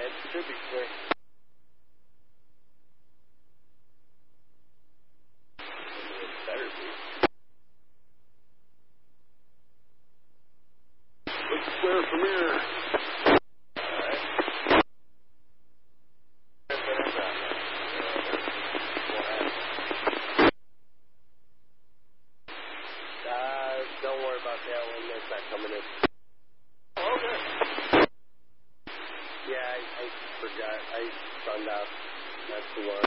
It should be clear. It better be. Looks clear from here. Don't worry about that one. It's not coming in. Okay. Yeah, I forgot. I found out. That's the one.